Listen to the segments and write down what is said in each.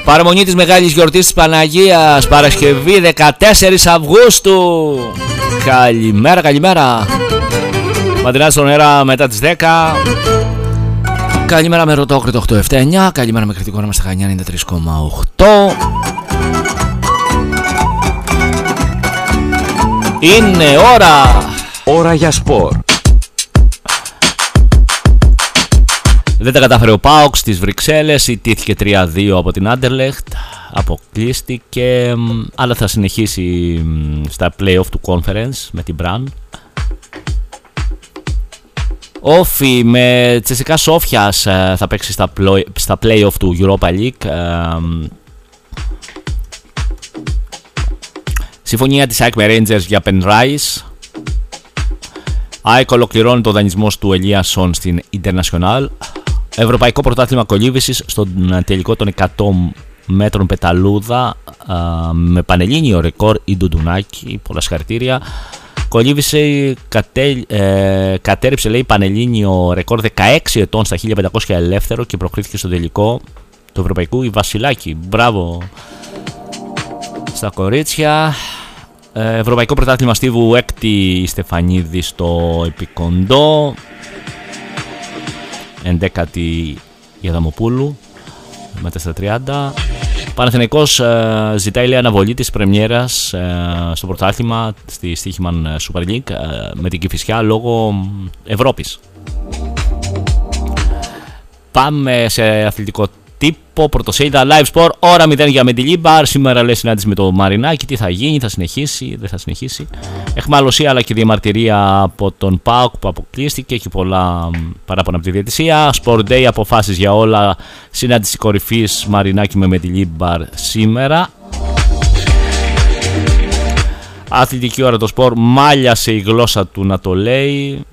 Παραμονή της μεγάλης γιορτής της Παναγίας, Παρασκευή 14 Αυγούστου. Καλημέρα, καλημέρα. Μαντινά στον αέρα μετά τις 10. Καλημέρα με Ρωτόκριτο 879. Καλημέρα με κριτικό όνομα στα Χανιά 93,8. Είναι ώρα για σπορ. Δεν τα κατάφερε ο ΠΑΟΚ στις Βρυξέλλες, ιτήθηκε 3-2 από την Άντερλεχτ, αποκλείστηκε, αλλά θα συνεχίσει στα play-off του Conference με την Μπραν. Όφι με Τσεσικά Σόφιας θα παίξει στα play-off του Europa League. Συμφωνία της ΑΕΚ με Rangers για Penrice. ΑΕΚ ολοκληρώνει το δανεισμό του Ελίασον στην International. Ευρωπαϊκό πρωτάθλημα κολύβησης στον τελικό των 100 μέτρων πεταλούδα με πανελλήνιο ρεκόρ η Ντουντουνάκη. Πολλά συγχαρητήρια. Κολύβησε, κατέριψε λέει πανελλήνιο ρεκόρ 16 ετών στα 1500 ελεύθερο και προκρίθηκε στο τελικό του Ευρωπαϊκού η Βασιλάκη. Μπράβο στα κορίτσια. Ευρωπαϊκό πρωτάθλημα στίβου έκτη η Στεφανίδη στο Επικοντό. 11η η Αδαμοπούλου με 4-30. Παναθηναϊκός ζητάει λέει αναβολή της πρεμιέρας στο πρωτάθλημα στη Στοίχημαν Super League με την Κηφισιά λόγω Ευρώπης. Πάμε σε αθλητικό τύπο, πρωτοσέλιδα, live sport, ώρα 0 για Μεντιλίμπαρ. Σήμερα λέει συνάντηση με το Μαρινάκι. Τι θα γίνει, θα συνεχίσει, δεν θα συνεχίσει. Εχμαλωσία αλλά και διαμαρτυρία από τον ΠΑΟΚ που αποκλείστηκε. Έχει πολλά παράπονα από τη διαιτησία. Sport Day, αποφάσεις για όλα. Συνάντηση κορυφής Μαρινάκι με Μεντιλίμπαρ σήμερα. Αθλητική ώρα το σπορ. Μάλιασε η γλώσσα του να το λέει.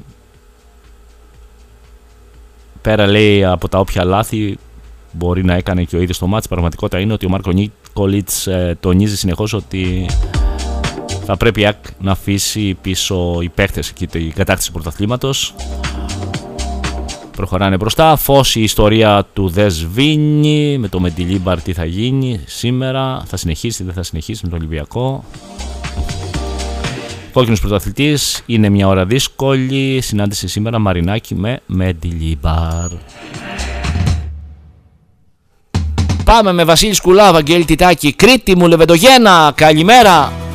Πέρα λέει από τα όποια λάθη μπορεί να έκανε και ο ίδιος το μάτς. Πραγματικότητα είναι ότι ο Μάρκο Νίκολιτς τονίζει συνεχώς ότι θα πρέπει να αφήσει πίσω οι παίκτες και την κατάκτηση του πρωταθλήματος. Προχωράνε μπροστά. Φως η ιστορία του δεν σβήνει. Με το Μεντιλίμπαρ τι θα γίνει σήμερα. Θα συνεχίσει, δεν θα συνεχίσει με τον Ολυμπιακό. Κόκκινος πρωταθλητής. Είναι μια ώρα δύσκολη. Συνάντηση σήμερα Μαρινάκι με Μεντιλίμπαρ. Πάμε με Βασίλη Σκουλά, Βαγγέλη Τιτάκη, Κρήτη μου, Λεβεντογένα, καλημέρα.